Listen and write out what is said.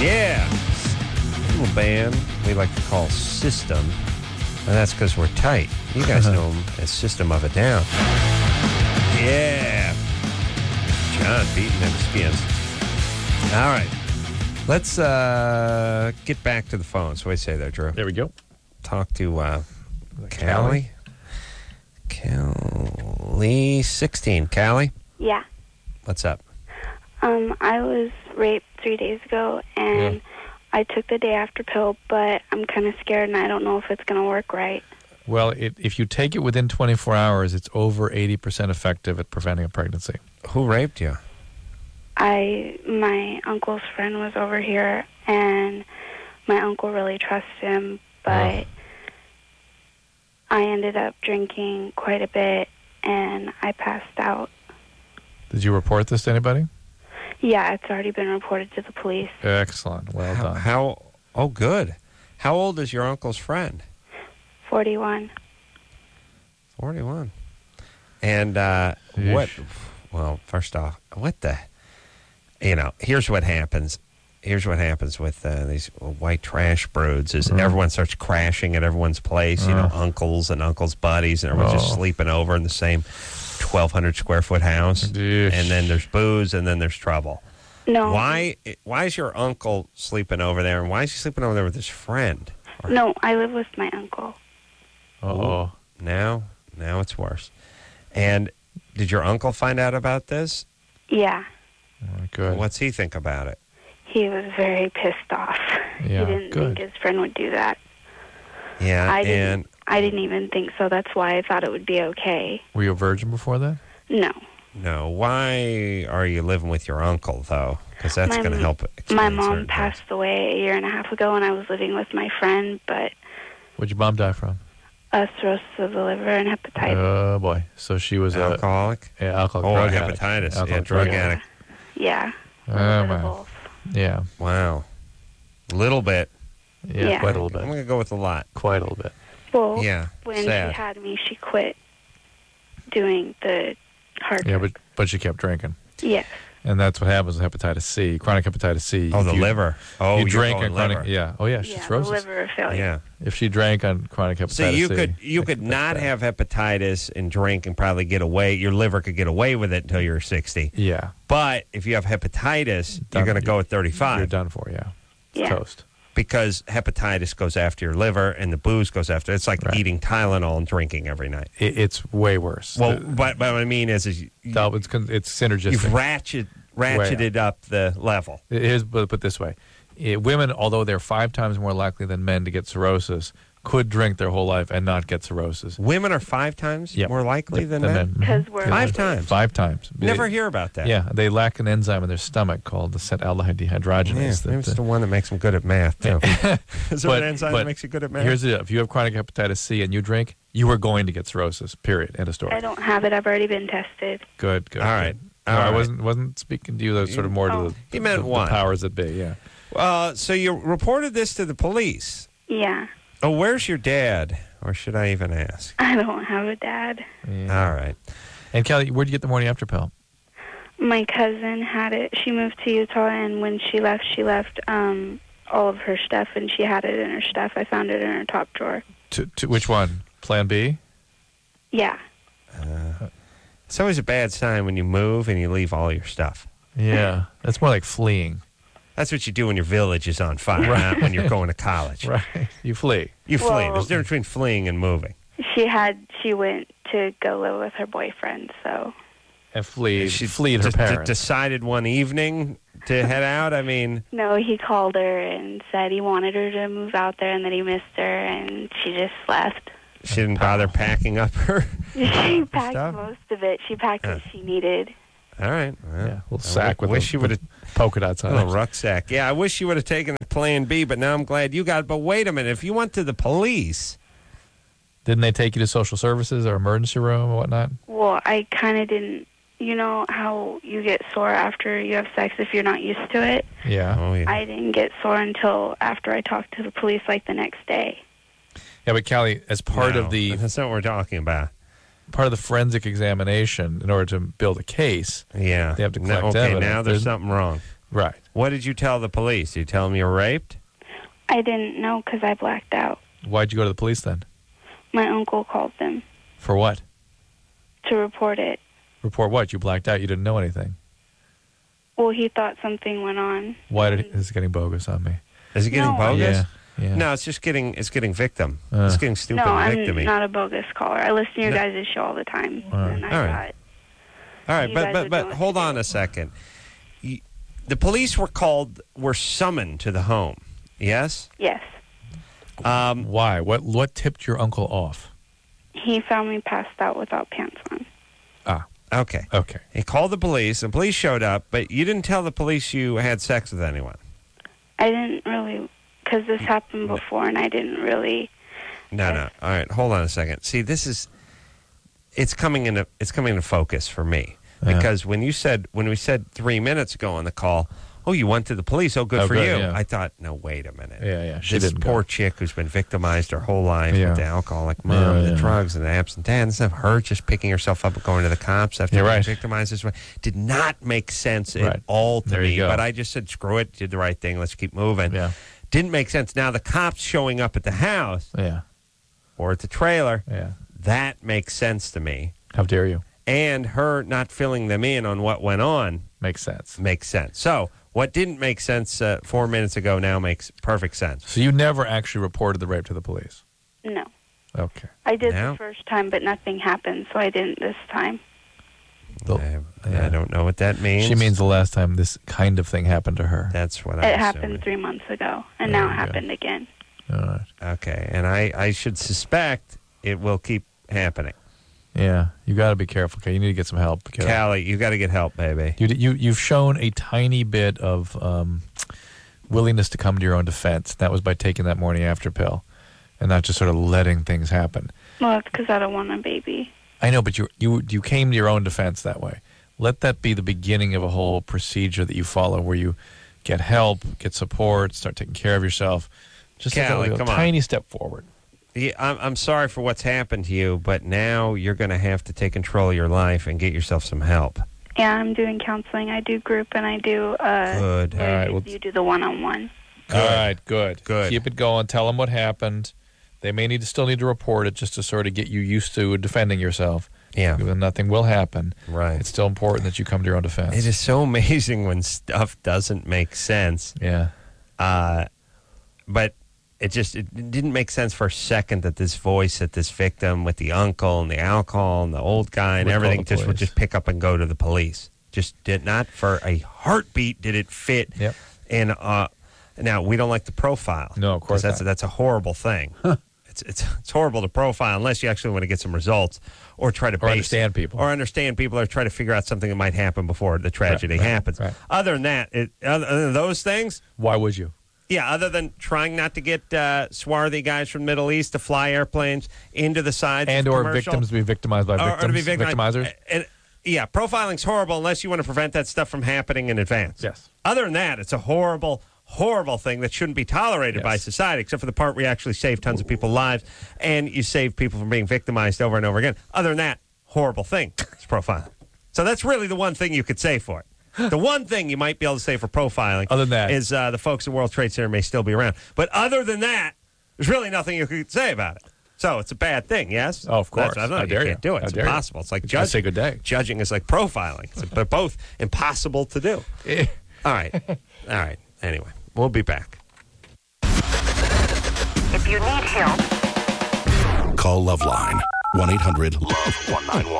Yeah. Little band we like to call System, and that's because we're tight. You guys know them as System of a Down. Yeah. John beating them skins. All right. Let's get back to the phones. What do you say there, Drew? There we go. Talk to Callie. Callie 16. Callie? Yeah. What's up? I was raped 3 days ago, and I took the day after pill, but I'm kind of scared, and I don't know if it's going to work right. Well, if you take it within 24 hours, it's over 80% effective at preventing a pregnancy. Who raped you? My uncle's friend was over here, and my uncle really trusts him, but I ended up drinking quite a bit, and I passed out. Did you report this to anybody? Yeah, it's already been reported to the police. Excellent. Well done. Oh, good. How old is your uncle's friend? 41. 41. And what? Well, first off, what the? Here's what happens. Here's what happens with these white trash broods is everyone starts crashing at everyone's place. Uncles and uncles' buddies, and everyone's just sleeping over in the same 1,200 square foot house. And then there's booze, and then there's trouble. No. Why is your uncle sleeping over there, and why is he sleeping over there with his friend? No, I live with my uncle. Uh-oh. Now it's worse. And did your uncle find out about this? Yeah. Good. What's he think about it? He was very pissed off. Yeah, he didn't think his friend would do that. Yeah, I didn't even think so. That's why I thought it would be okay. Were you a virgin before that? No. No. Why are you living with your uncle, though? Because that's going to help. My mom passed away 1.5 years ago, and I was living with my friend, but... What'd your mom die from? Cirrhosis of the liver and hepatitis. Oh, boy. So she was alcoholic? Alcoholic. Drug hepatitis. Addict. Drug addict. Yeah. Oh, my. Yeah. Wow. A little bit. Yeah, quite a little bit. I'm going to go with a lot. Quite a little bit. Well, sad. when she had me, she quit doing the hard drugs. Yeah, but she kept drinking. Yes. And that's what happens with hepatitis C, chronic hepatitis C. Oh, the liver. Oh, you drank on liver. chronic. Yeah. Oh, yeah. She's cirrhosis. The liver failure. Yeah. If she drank on chronic hepatitis C, you could not have hepatitis and drink and probably get away. Your liver could get away with it until you're 60. Yeah. But if you have hepatitis, you're going to go at 35. You're done for. Yeah. It's toast. Because hepatitis goes after your liver and the booze goes after. It's like eating Tylenol and drinking every night. It's way worse. Well, but what I mean is it's synergistic. You've ratcheted up the level. Put it this way. Women, although they're 5 times more likely than men to get cirrhosis, could drink their whole life and not get cirrhosis. Women are 5 times more likely than men? Because we're 5 times. 5 times. Never hear about that. Yeah, they lack an enzyme in their stomach called the aldehyde dehydrogenase. Yeah, it's the one that makes them good at math, too. Is there an enzyme that makes you good at math? Here's the deal. If you have chronic hepatitis C and you drink, you are going to get cirrhosis, period. End of story. I don't have it. I've already been tested. Good. All right. I wasn't speaking to you. Those sort of more to he meant the powers that be. Yeah. So you reported this to the police. Yeah. Oh, where's your dad? Or should I even ask? I don't have a dad. Yeah. All right. And Kelly, where'd you get the morning after pill? My cousin had it. She moved to Utah, and when she left all of her stuff, and she had it in her stuff. I found it in her top drawer. To which one? Plan B? Yeah. It's always a bad sign when you move and you leave all your stuff. Yeah. That's more like fleeing. That's what you do when your village is on fire, not when you're going to college. Right. You flee. You flee. There's a difference between fleeing and moving. She went to go live with her boyfriend, so. And fleed her parents. Decided one evening to head out? I mean. No, he called her and said he wanted her to move out there and that he missed her, and she just left. She didn't bother packing up her She packed stuff? most of it. She packed what she needed. All right. Well, a little sack with polka dots on it. A little rucksack. Yeah, I wish you would have taken Plan B, but now I'm glad you got it. But wait a minute. If you went to the police... Didn't they take you to social services or emergency room or whatnot? Well, I kind of didn't. You know how you get sore after you have sex if you're not used to it? Yeah. Oh, yeah. I didn't get sore until after I talked to the police, like, the next day. Yeah, but Callie, as part of the... That's not what we're talking about. Part of the forensic examination, in order to build a case, they have to collect evidence. Now there's something wrong. Right. What did you tell the police? Did you tell them you were raped? I didn't know because I blacked out. Why'd you go to the police then? My uncle called them For what? to report it. Report what? You blacked out. You didn't know anything. Well, he thought something went on. Why did this is getting bogus on me? Is it getting No, bogus? Yeah. No, it's getting victim. It's getting stupid No, and I'm victim-y. not a bogus caller. I listen to your No. guys' show all the time. All right. And I All right. thought, All right, you guys but would but know what hold to on do. a second. The police were summoned to the home. Yes. yes. Why? What tipped your uncle off? He found me passed out without pants on. Okay. Okay. He called the police. The police showed up, but you didn't tell the police you had sex with anyone. I didn't really, because this happened before, and I didn't really. No. All right, hold on a second. See, it's coming into focus for me Yeah. because when we said 3 minutes ago on the call, oh, you went to the police. Oh, good Oh, for good, you. yeah. I thought, no, wait a minute. Yeah. She This didn't poor go. chick who's been victimized her whole life Yeah. with the alcoholic mom, the Yeah. drugs, and the absent dad and stuff. Her just picking herself up and going to the cops after You're being right. victimized this way did not make sense Right. at all to There you me. go. But I just said, screw it, did the right thing. Let's keep moving. Yeah. Didn't make sense. Now the cops showing up at the house Yeah. or at the trailer, Yeah. that makes sense to me. How dare you? And her not filling them in on what went on Makes sense. makes sense. So what didn't make sense 4 minutes ago now makes perfect sense. So you never actually reported the rape to the police? No. Okay. I did Now? the first time, but nothing happened, so I didn't this time. I don't know what that means. She means the last time this kind of thing happened to her. That's what I'm It assuming. happened 3 months ago, and There now it you go. happened again. All right. Okay, and I should suspect it will keep happening. Yeah. You got to be careful. Okay. You need to get some help. kiddo. Callie, you got to get help, baby. You've shown a tiny bit of willingness to come to your own defense. That was by taking that morning after pill, and not just sort of letting things happen. Well, that's because I don't want a baby. I know, but you came to your own defense that way. Let that be the beginning of a whole procedure that you follow, where you get help, get support, start taking care of yourself. Just Callie, a come on. tiny step forward. Yeah, I'm sorry for what's happened to you, but now you're going to have to take control of your life and get yourself some help. Yeah, I'm doing counseling. I do group, and I do. Good. All right, well- you do the one-on-one. Good. All right, good. Good. Keep it going. Tell them what happened. They may still need to report it just to sort of get you used to defending yourself. Yeah, Because nothing will happen. right. It's still important that you come to your own defense. It is so amazing when stuff doesn't make sense. Yeah. But it didn't make sense for a second that this voice that this victim with the uncle and the alcohol and the old guy and Would call everything the just would police. just pick up and go to the police. Just did not for a heartbeat did it fit. Yep. And now we don't like the profile. No, of course 'cause not. that's a horrible thing. It's horrible to profile unless you actually want to get some results or try to Or understand people. or understand people or try to figure out something that might happen before the tragedy right, happens. right. Other than that, other than those things. Why would you? Yeah, other than trying not to get swarthy guys from the Middle East to fly airplanes into the sides And of or commercial, victims to be victimized by victims, or to be victimized. victimizers? And, yeah, profiling's horrible unless you want to prevent that stuff from happening in advance. Yes. Other than that, it's a horrible, horrible thing that shouldn't be tolerated by Yes. society, except for the part where you actually save tons of people's lives and you save people from being victimized over and over again. Other than that, horrible thing. It's profiling. So that's really the one thing you could say for it. The one thing you might be able to say for profiling Other than that. is the folks at World Trade Center may still be around. But other than that, there's really nothing you could say about it. So it's a bad thing, yes? Oh, of course. I don't know. How You dare can't you. do it. How It's dare you. impossible. It's like Just judging. say good day. Judging is like profiling. They're both impossible to do. All right. All right. Anyway, we'll be back. If you need help, Call Loveline 1-800-LOVE-191.